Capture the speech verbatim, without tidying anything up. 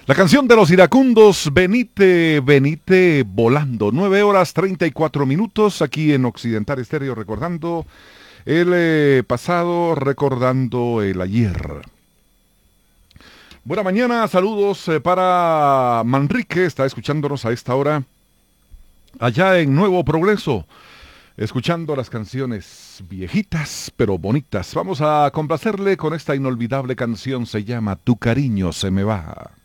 La canción de los iracundos, Venite, Venite volando. Nueve horas treinta y cuatro minutos aquí en Occidental Estéreo, recordando el eh, pasado, recordando el ayer. Buena mañana, saludos eh, para Manrique, está escuchándonos a esta hora allá en Nuevo Progreso, escuchando las canciones viejitas pero bonitas. Vamos a complacerle con esta inolvidable canción, se llama Tu cariño se me va.